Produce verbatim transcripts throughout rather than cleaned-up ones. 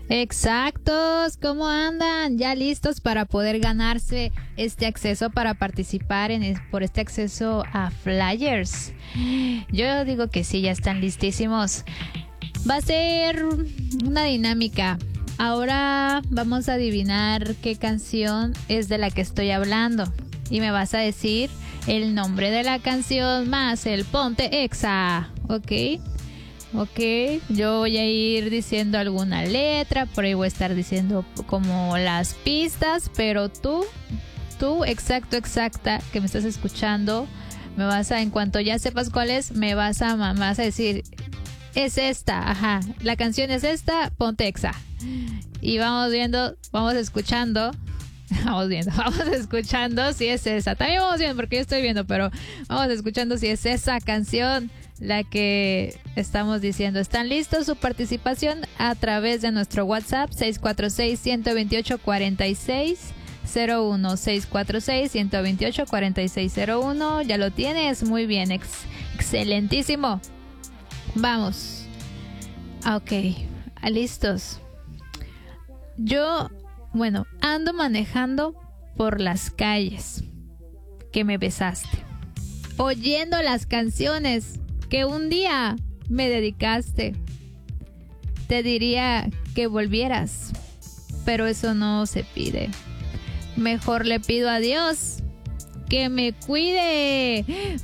Exactos, ¿cómo andan? ¿Ya listos para poder ganarse este acceso para participar en es- por este acceso a Flyers? Yo digo que sí, ya están listísimos. Va a ser una dinámica. Ahora vamos a adivinar qué canción es de la que estoy hablando y me vas a decir el nombre de la canción más el Ponte Exa, ¿ok? Ok, yo voy a ir diciendo alguna letra, por ahí voy a estar diciendo como las pistas, pero tú, tú, exacto, exacta, que me estás escuchando, me vas a, en cuanto ya sepas cuál es, me vas a, me vas a decir, es esta, ajá, la canción es esta, ponte exa. Y vamos viendo, vamos escuchando, vamos viendo, vamos escuchando si es esa. También vamos viendo, porque yo estoy viendo, pero vamos escuchando si es esa canción la que estamos diciendo. ¿Están listos? Su participación a través de nuestro WhatsApp seis cuatro seis, uno dos ocho, cuatro seis cero uno, seis cuatro seis, uno dos ocho, cuatro seis cero uno. Ya lo tienes, muy bien, ex- excelentísimo. Vamos. Ok, listos. Yo, bueno, ando manejando por las calles que me besaste, oyendo las canciones que un día me dedicaste. Te diría que volvieras, pero eso no se pide. Mejor le pido a Dios que me cuide.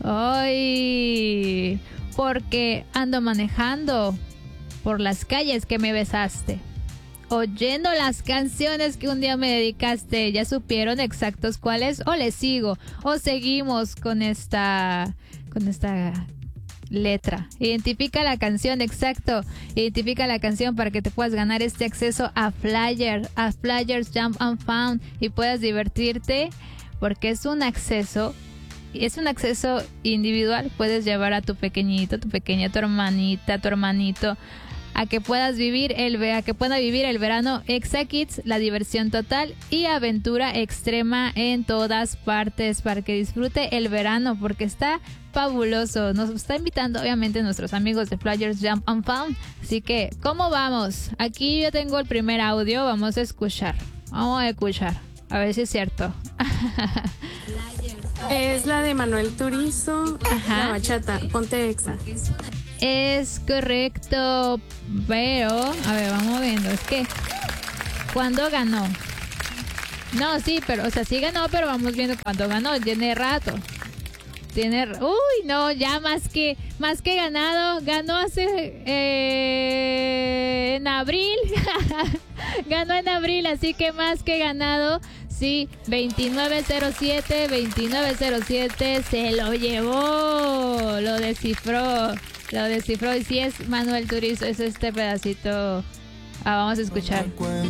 Ay, porque ando manejando por las calles que me besaste, oyendo las canciones que un día me dedicaste. ¿Ya supieron exactos cuáles? ¿O les sigo? ¿O seguimos con esta, con esta letra? Identifica la canción, exacto. Identifica la canción para que te puedas ganar este acceso a Flyer, a Flyers Jump and Found y puedas divertirte, porque es un acceso, es un acceso individual. Puedes llevar a tu pequeñito, tu pequeña, tu hermanita, tu hermanito, a que puedas vivir el ve- a que pueda vivir el verano Exa Kids, la diversión total y aventura extrema en todas partes, para que disfrute el verano, porque está fabuloso. Nos está invitando obviamente nuestros amigos de Flyers Jump and Found. Así que, ¿cómo vamos? Aquí yo tengo el primer audio, vamos a escuchar. Vamos a escuchar, a ver si es cierto. Es la de Manuel Turizo, Ajá. la bachata, ponte exa. Es correcto, pero a ver, vamos viendo. Es que ¿cuándo ganó? No, sí, pero, o sea, sí ganó, pero vamos viendo cuándo ganó. Tiene rato. Tiene, uy, no, ya más que, más que ganado, ganó hace, eh, en abril, ganó en abril, así que más que ganado, sí, veintinueve cero siete, veintinueve cero siete, se lo llevó, lo descifró, lo descifró, y si es Manuel Turizo, es este pedacito. Ah, vamos a escuchar.